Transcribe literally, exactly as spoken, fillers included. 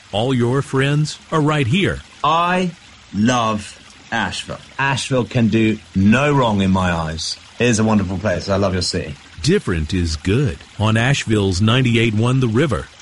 All your friends are right here. I love Asheville. Asheville can do no wrong in my eyes. It is a wonderful place. I love your city. Different is good on Asheville's ninety-eight point one The River.